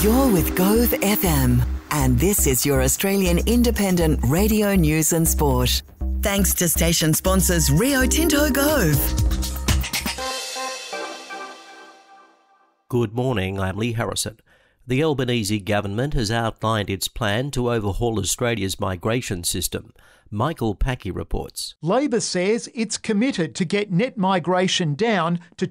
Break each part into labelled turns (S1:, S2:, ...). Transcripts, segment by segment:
S1: You're with Gove FM, and this is your Australian independent radio news and sport. Thanks to station sponsors Rio Tinto Gove.
S2: Good morning, I'm Lee Harrison. The Albanese government has outlined its plan to overhaul Australia's migration system. Michael Packey reports.
S3: Labor says it's committed to get net migration down to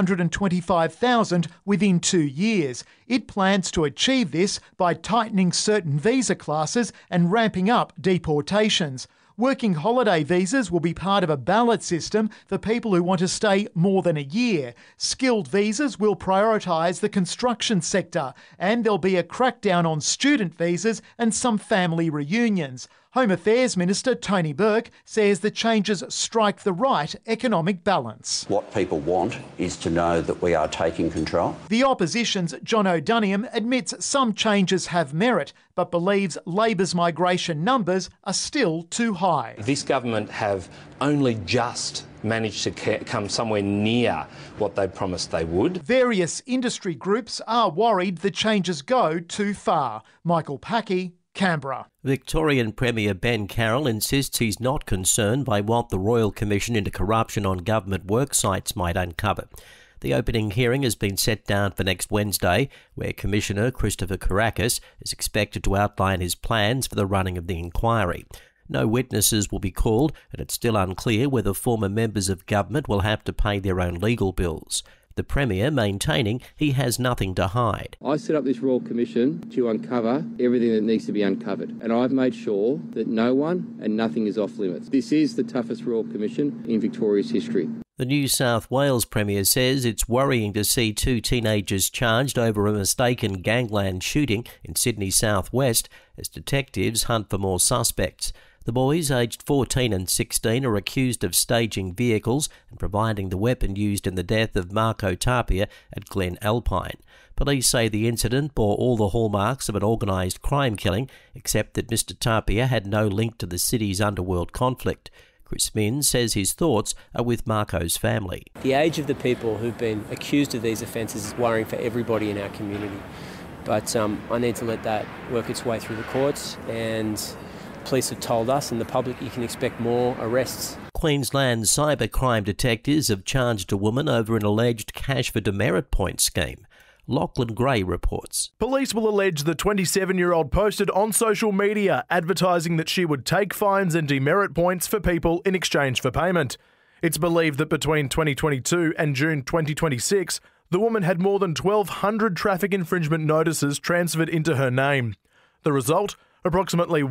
S3: 225,000 within 2 years. It plans to achieve this by tightening certain visa classes and ramping up deportations. Working holiday visas will be part of a ballot system for people who want to stay more than a year. Skilled visas will prioritise the construction sector, and there'll be a crackdown on student visas and some family reunions. Home Affairs Minister Tony Burke says the changes strike the right economic balance.
S4: What people want is to know that we are taking control.
S3: The opposition's John O'Doniam admits some changes have merit, but believes Labor's migration numbers are still too high.
S5: This government have only just managed to come somewhere near what they promised they would.
S3: Various industry groups are worried the changes go too far. Michael Packey, Canberra.
S2: Victorian Premier Ben Carroll insists he's not concerned by what the Royal Commission into Corruption on Government Work Sites might uncover. The opening hearing has been set down for next Wednesday, where Commissioner Christopher Kourakis is expected to outline his plans for the running of the inquiry. No witnesses will be called, and it's still unclear whether former members of government will have to pay their own legal bills. The Premier maintaining he has nothing to hide.
S6: I set up this Royal Commission to uncover everything that needs to be uncovered, and I've made sure that no one and nothing is off limits. This is the toughest Royal Commission in Victoria's history.
S2: The New South Wales Premier says it's worrying to see 2 teenagers charged over a mistaken gangland shooting in Sydney southwest as detectives hunt for more suspects. The boys, aged 14 and 16, are accused of staging vehicles and providing the weapon used in the death of Marco Tapia at Glen Alpine. Police say the incident bore all the hallmarks of an organised crime killing, except that Mr Tapia had no link to the city's underworld conflict. Chris Minns says his thoughts are with Marco's family.
S7: The age of the people who've been accused of these offences is worrying for everybody in our community. But I need to let that work its way through the courts, and police have told us and the public you can expect more arrests.
S2: Queensland cybercrime detectives have charged a woman over an alleged cash for demerit point scheme. Lachlan Gray reports.
S8: Police will allege the 27-year-old posted on social media advertising that she would take fines and demerit points for people in exchange for payment. It's believed that between 2022 and June 2026, the woman had more than 1,200 traffic infringement notices transferred into her name. The result? Approximately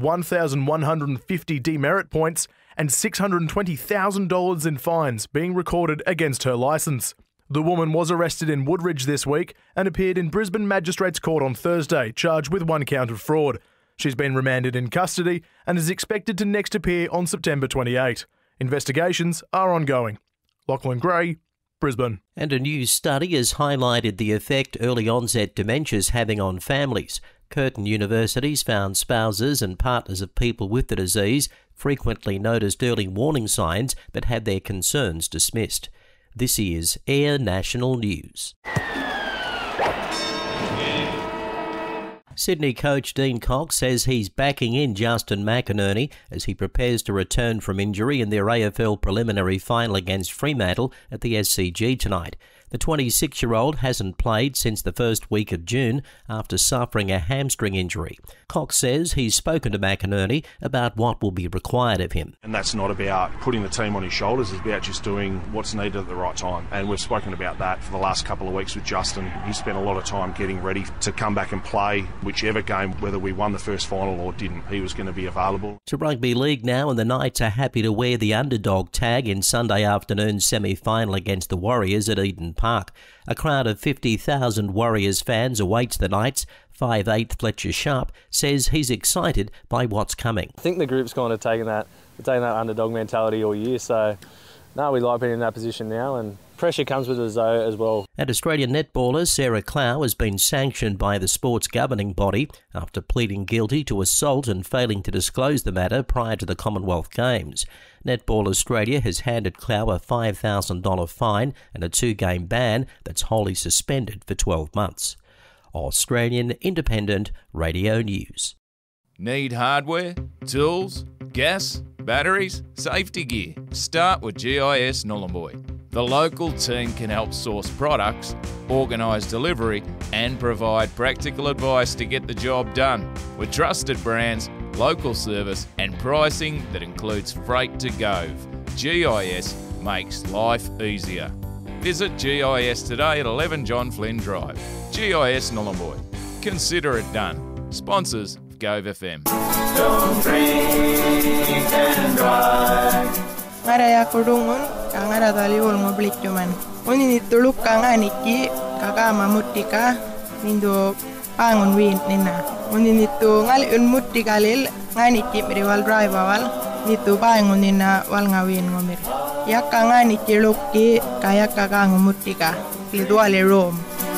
S8: 1,150 demerit points and $620,000 in fines being recorded against her licence. The woman was arrested in Woodridge this week and appeared in Brisbane Magistrates Court on Thursday, charged with 1 count of fraud. She's been remanded in custody and is expected to next appear on September 28. Investigations are ongoing. Lachlan Gray, Brisbane.
S2: And a new study has highlighted the effect early onset dementia is having on families. Curtin University's found spouses and partners of people with the disease frequently noticed early warning signs but had their concerns dismissed. This is Air National News. Sydney coach Dean Cox says he's backing in Justin McInerney as he prepares to return from injury in their AFL preliminary final against Fremantle at the SCG tonight. The 26-year-old hasn't played since the first week of June after suffering a hamstring injury. Cox says he's spoken to McInerney about what will be required of him.
S9: And that's not about putting the team on his shoulders, it's about just doing what's needed at the right time. And we've spoken about that for the last couple of weeks with Justin. He spent a lot of time getting ready to come back and play whichever game, whether we won the first final or didn't. He was going to be available.
S2: To rugby league now, and the Knights are happy to wear the underdog tag in Sunday afternoon's semi-final against the Warriors at Eden Park. A crowd of 50,000 Warriors fans awaits the Knights. 5'8" Fletcher Sharp says he's excited by what's coming.
S10: I think the group's kind of taken that underdog mentality all year, so no, we like being in that position now, and pressure comes with us though as well.
S2: And Australian netballer Sarah Clow has been sanctioned by the sports governing body after pleading guilty to assault and failing to disclose the matter prior to the Commonwealth Games. Netball Australia has handed Clow a $5,000 fine and a 2-game ban that's wholly suspended for 12 months. Australian Independent Radio News.
S11: Need hardware, tools, gas, batteries, safety gear? Start with GIS Nhulunbuy. The local team can help source products, organise delivery and provide practical advice to get the job done. With trusted brands, local service and pricing that includes freight to Gove. GIS makes life easier. Visit GIS today at 11 John Flynn Drive. GIS Nhulunbuy. Consider it done. Sponsors of Gove FM.
S12: Don't drink and drive. Ngaraya kudungun kangara taliwol ngoblik cuman. Uni nituluk kanga niki kakama mutika mindo pangun win nina. Uni nitu ngali mutikalil nganiki miriwal drive awal nitu pangun nina wal ngawin ngomir. Yakka nganiki lukki kayakka kangu mutika liduale Rome.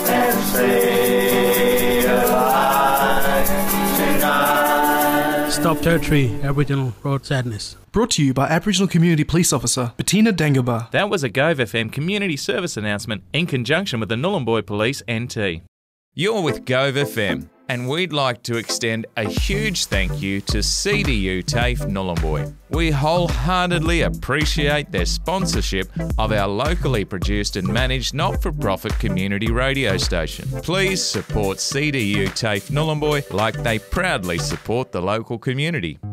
S13: Stop Territory, Aboriginal Road Sadness.
S14: Brought to you by Aboriginal Community Police Officer Bettina Dangaba.
S11: That was a Gove FM community service announcement in conjunction with the Nhulunbuy Police NT. You're with Gove FM, and we'd like to extend a huge thank you to CDU TAFE Nhulunbuy. We wholeheartedly appreciate their sponsorship of our locally produced and managed not-for-profit community radio station. Please support CDU TAFE Nhulunbuy like they proudly support the local community.